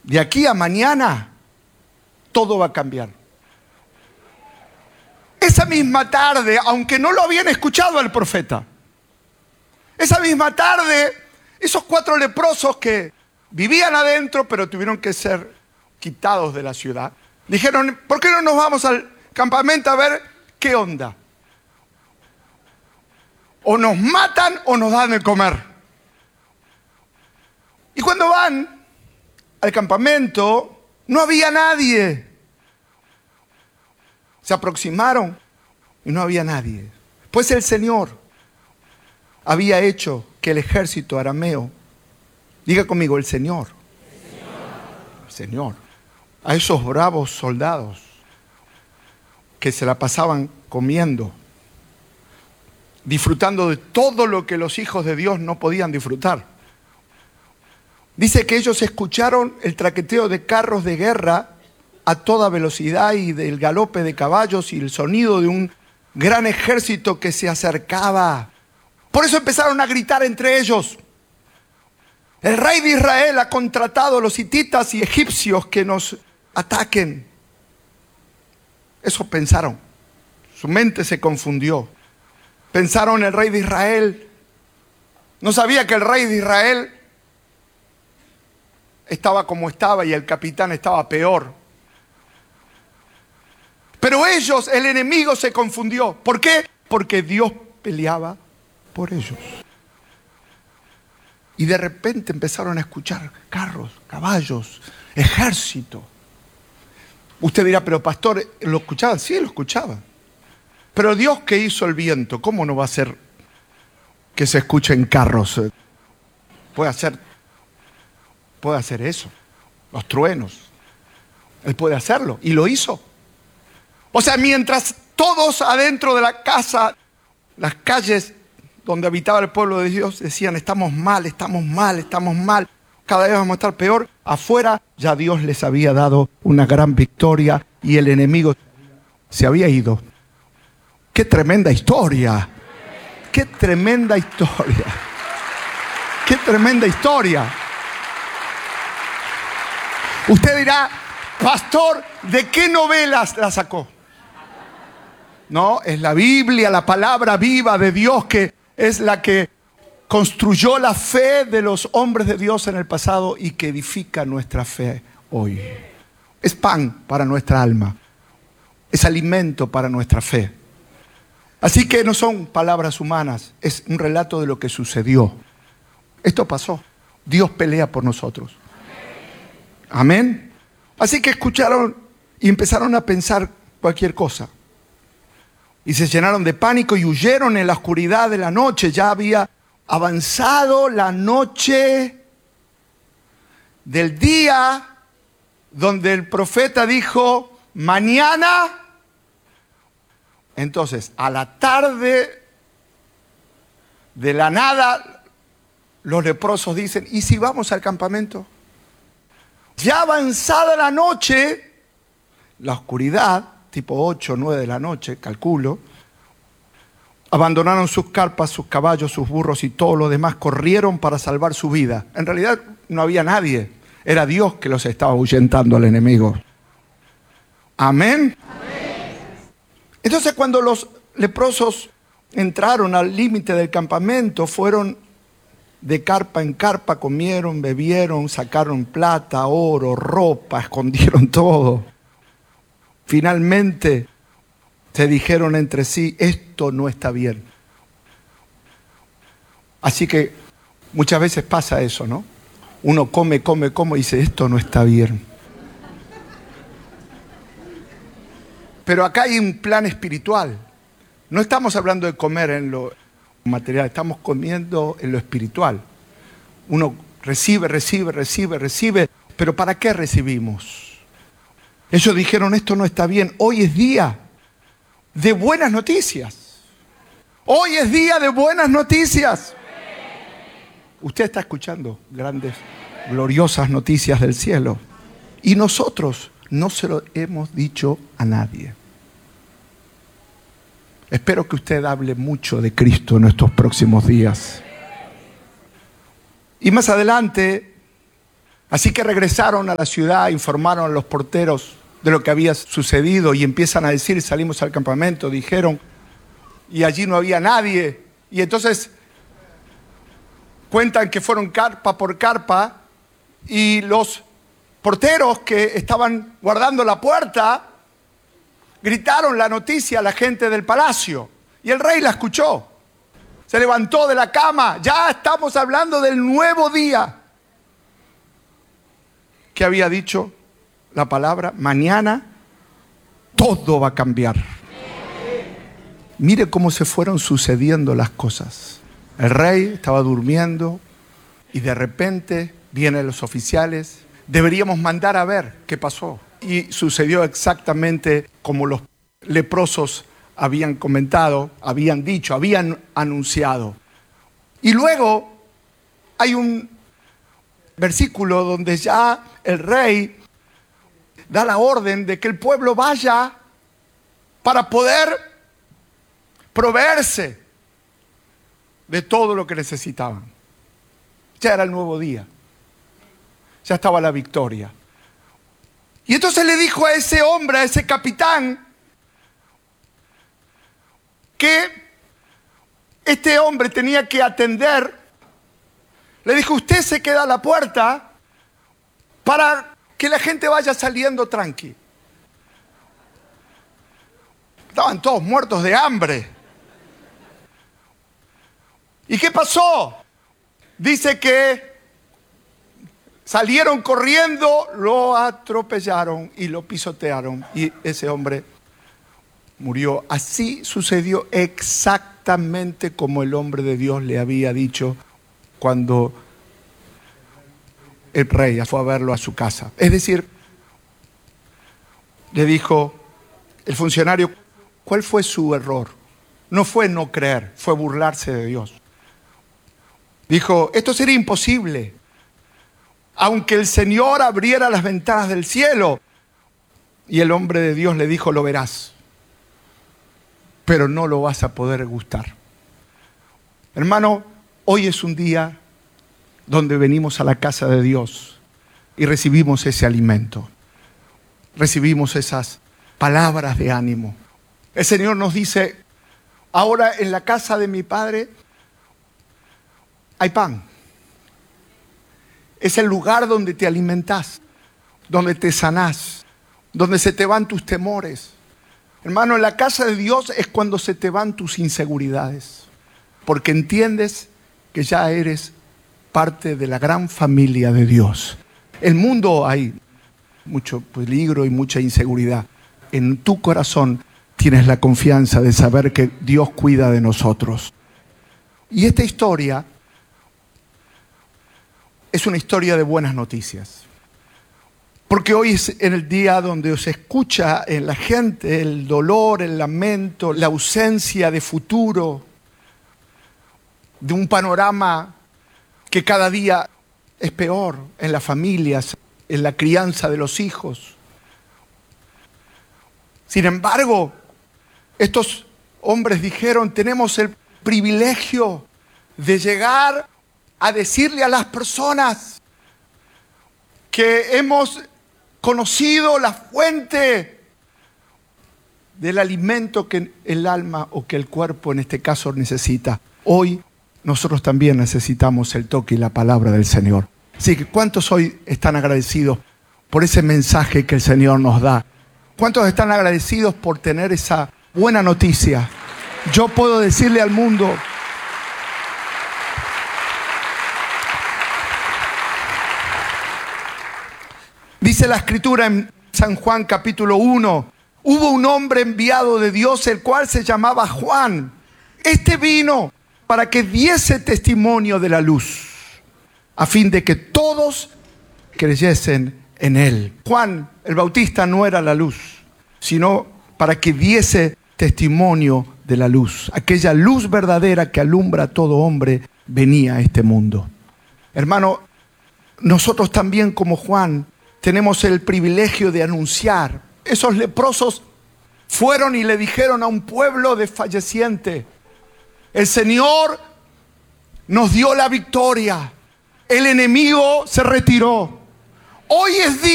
de aquí a mañana todo va a cambiar. Esa misma tarde, aunque no lo habían escuchado al profeta, esa misma tarde, esos 4 leprosos que vivían adentro, pero tuvieron que ser quitados de la ciudad, dijeron, ¿por qué no nos vamos al campamento a ver qué onda? O nos matan o nos dan de comer. Y cuando van al campamento, no había nadie. Se aproximaron y no había nadie. Pues el Señor había hecho que el ejército arameo, diga conmigo, el Señor. El Señor. A esos bravos soldados que se la pasaban comiendo, disfrutando de todo lo que los hijos de Dios no podían disfrutar. Dice que ellos escucharon el traqueteo de carros de guerra a toda velocidad y del galope de caballos y el sonido de un gran ejército que se acercaba. Por eso empezaron a gritar entre ellos: el rey de Israel ha contratado a los hititas y egipcios que nos ataquen. Eso pensaron. Su mente se confundió. Pensaron el rey de Israel. No sabía que el rey de Israel estaba como estaba y el capitán estaba peor. Pero ellos, el enemigo se confundió. ¿Por qué? Porque Dios peleaba por ellos. Y de repente empezaron a escuchar carros, caballos, ejército. Usted dirá, pero pastor, ¿lo escuchaban? Sí, lo escuchaban. Pero Dios que hizo el viento, ¿cómo no va a hacer que se escuchen carros? Puede hacer eso. Los truenos. Él puede hacerlo. Y lo hizo. O sea, mientras todos adentro de la casa, las calles donde habitaba el pueblo de Dios decían, estamos mal, estamos mal, estamos mal, cada vez vamos a estar peor, afuera ya Dios les había dado una gran victoria y el enemigo se había ido. ¡Qué tremenda historia! ¡Qué tremenda historia! ¡Qué tremenda historia! Usted dirá, pastor, ¿de qué novelas la sacó? No, es la Biblia, la palabra viva de Dios, que es la que construyó la fe de los hombres de Dios en el pasado y que edifica nuestra fe hoy. Es pan para nuestra alma, es alimento para nuestra fe. Así que no son palabras humanas, es un relato de lo que sucedió. Esto pasó, Dios pelea por nosotros. Amén. Así que escucharon y empezaron a pensar cualquier cosa. Y se llenaron de pánico y huyeron en la oscuridad de la noche. Ya había avanzado la noche del día donde el profeta dijo, mañana. Entonces, a la tarde, de la nada, los leprosos dicen, ¿y si vamos al campamento? Ya avanzada la noche, la oscuridad, tipo 8 o 9 de la noche, calculo, abandonaron sus carpas, sus caballos, sus burros y todo lo demás, corrieron para salvar su vida. En realidad no había nadie, era Dios que los estaba ahuyentando al enemigo. Amén. Entonces cuando los leprosos entraron al límite del campamento, fueron de carpa en carpa, comieron, bebieron, sacaron plata, oro, ropa, escondieron todo. Finalmente se dijeron entre sí, esto no está bien. Así que muchas veces pasa eso, ¿no? Uno come y dice, esto no está bien. Pero acá hay un plan espiritual. No estamos hablando de comer en lo material, estamos comiendo en lo espiritual. Uno recibe, pero ¿para qué recibimos? Ellos dijeron, esto no está bien. Hoy es día de buenas noticias. Hoy es día de buenas noticias. Usted está escuchando grandes, gloriosas noticias del cielo. Y nosotros no se lo hemos dicho a nadie. Espero que usted hable mucho de Cristo en estos próximos días. Y más adelante, Así que regresaron a la ciudad, informaron a los porteros de lo que había sucedido y empiezan a decir, salimos al campamento, dijeron, y allí no había nadie. Y entonces cuentan que fueron carpa por carpa y los porteros que estaban guardando la puerta gritaron la noticia a la gente del palacio y el rey la escuchó. Se levantó de la cama, ya estamos hablando del nuevo día. Que había dicho la palabra, mañana todo va a cambiar. Mire cómo se fueron sucediendo las cosas. El rey estaba durmiendo y de repente vienen los oficiales. Deberíamos mandar a ver qué pasó. Y sucedió exactamente como los leprosos habían comentado, habían dicho, habían anunciado. Y luego hay un versículo donde ya el rey da la orden de que el pueblo vaya para poder proveerse de todo lo que necesitaban. Ya era el nuevo día. Ya estaba la victoria. Y entonces le dijo a ese hombre, a ese capitán, que este hombre tenía que atender. Le dijo, usted se queda a la puerta para que la gente vaya saliendo tranqui. Estaban todos muertos de hambre. ¿Y qué pasó? Dice que salieron corriendo, lo atropellaron y lo pisotearon. Y ese hombre murió. Así sucedió exactamente como el hombre de Dios le había dicho cuando el rey fue a verlo a su casa. Es decir, le dijo el funcionario, ¿cuál fue su error? No fue no creer, fue burlarse de Dios. Dijo, esto sería imposible. Aunque el Señor abriera las ventanas del cielo. Y el hombre de Dios le dijo, lo verás. Pero no lo vas a poder gustar. Hermano, hoy es un día donde venimos a la casa de Dios y recibimos ese alimento. Recibimos esas palabras de ánimo. El Señor nos dice, ahora en la casa de mi Padre hay pan. Es el lugar donde te alimentás, donde te sanás, donde se te van tus temores. Hermano, en la casa de Dios es cuando se te van tus inseguridades, porque entiendes que ya eres parte de la gran familia de Dios. En el mundo hay mucho peligro y mucha inseguridad. En tu corazón tienes la confianza de saber que Dios cuida de nosotros. Y esta historia es una historia de buenas noticias. Porque hoy es en el día donde se escucha en la gente el dolor, el lamento, la ausencia de futuro, de un panorama que cada día es peor en las familias, en la crianza de los hijos. Sin embargo, estos hombres dijeron, tenemos el privilegio de llegar a decirle a las personas que hemos conocido la fuente del alimento que el alma o que el cuerpo en este caso necesita. Hoy nosotros también necesitamos el toque y la palabra del Señor. Así que ¿cuántos hoy están agradecidos por ese mensaje que el Señor nos da? ¿Cuántos están agradecidos por tener esa buena noticia? Yo puedo decirle al mundo, dice la Escritura en San Juan capítulo 1, hubo un hombre enviado de Dios, el cual se llamaba Juan. Este vino para que diese testimonio de la luz, a fin de que todos creyesen en él. Juan el Bautista no era la luz, sino para que diese testimonio de la luz. Aquella luz verdadera que alumbra a todo hombre venía a este mundo. Hermano, nosotros también como Juan tenemos el privilegio de anunciar. Esos leprosos fueron y le dijeron a un pueblo desfalleciente, el Señor nos dio la victoria, el enemigo se retiró, Hoy es día